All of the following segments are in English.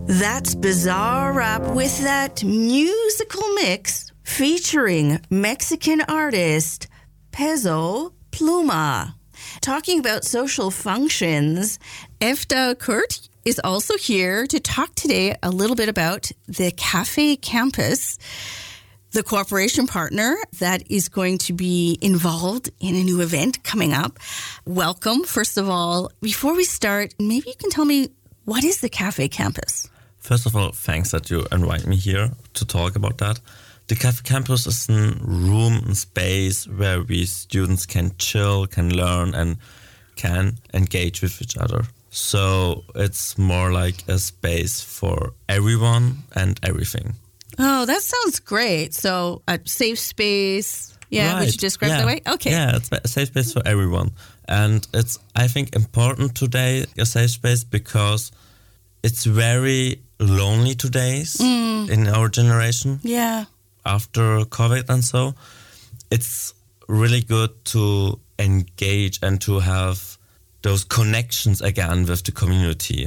That's Bizarre Rap with that musical mix featuring Mexican artist Peso Pluma. Talking about social functions, Efta Kurt is also here to talk today a little bit about the Cafe Campus, the cooperation partner that is going to be involved in a new event coming up. Welcome, first of all. Before we start, maybe you can tell me, what is the Cafe Campus? First of all, thanks that you invite me here to talk about that. The Cafe Campus is a room and space where we students can chill, can learn, and can engage with each other. So it's more like a space for everyone and everything. Oh, that sounds great. So a safe space. Yeah, right. Would you describe it that way? Okay. Yeah, it's a safe space for everyone. And it's, I think, important today, a safe space, because it's very lonely today in our generation. Yeah. After COVID and so. It's really good to engage and to have those connections again with the community.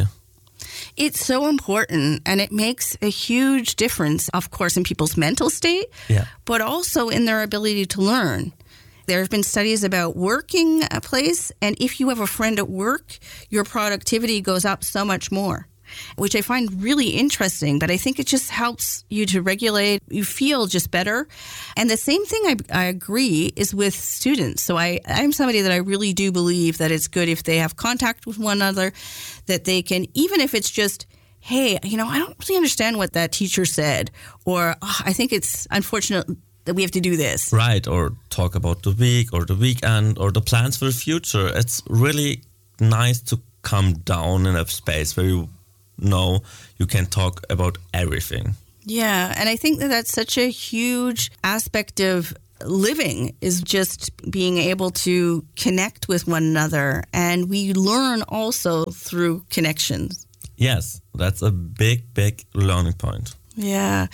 It's so important, and it makes a huge difference, of course, in people's mental state, but also in their ability to learn. There have been studies about working a place, and if you have a friend at work, your productivity goes up so much more, which I find really interesting. But I think it just helps you to regulate. You feel just better. And the same thing I agree is with students. So I'm somebody that I really do believe that it's good if they have contact with one another, that they can, even if it's just, hey, I don't really understand what that teacher said, or I think it's unfortunate that we have to do this. Right, or talk about the week or the weekend or the plans for the future. It's really nice to come down in a space where you know you can talk about everything. Yeah, and I think that that's such a huge aspect of living, is just being able to connect with one another. And we learn also through connections. Yes, that's a big, big learning point. Yeah.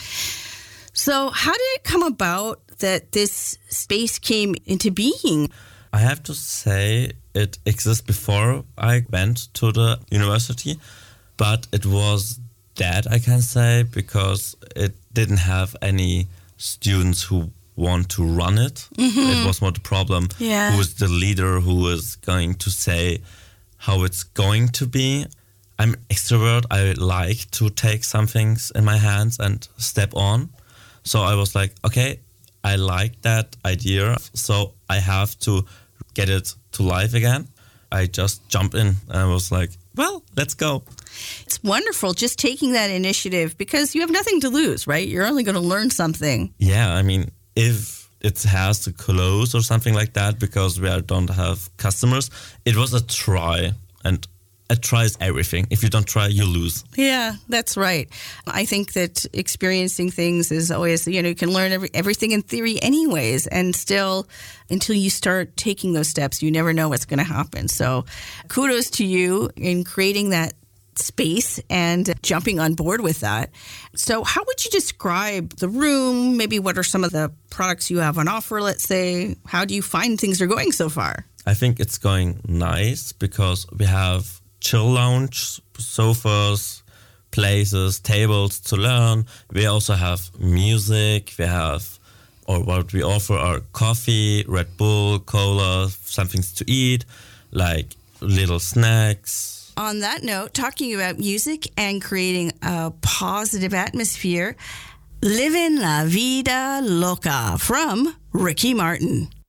So how did it come about that this space came into being? I have to say it exists before I went to the university, but it was dead, I can say, because it didn't have any students who want to run it. Mm-hmm. It was more the problem. Yeah. Who is the leader who is going to say how it's going to be? I'm extrovert. I like to take some things in my hands and step on. So I was like, okay, I like that idea, so I have to get it to life again. I just jumped in and I was like, well, let's go. It's wonderful just taking that initiative, because you have nothing to lose, right? You're only going to learn something. Yeah, I mean, if it has to close or something like that because we don't have customers, it was a try, and a try is everything. If you don't try, you lose. Yeah, that's right. I think that experiencing things is always, you can learn everything in theory anyways, and still, until you start taking those steps, you never know what's going to happen. So kudos to you in creating that space and jumping on board with that. So how would you describe the room? Maybe what are some of the products you have on offer, let's say? How do you find things are going so far? I think it's going nice because we have chill lounge, sofas, places, tables to learn. We also have music. What we offer are coffee, Red Bull, cola, some things to eat, like little snacks. On that note, talking about music and creating a positive atmosphere, Livin' La Vida Loca from Ricky Martin.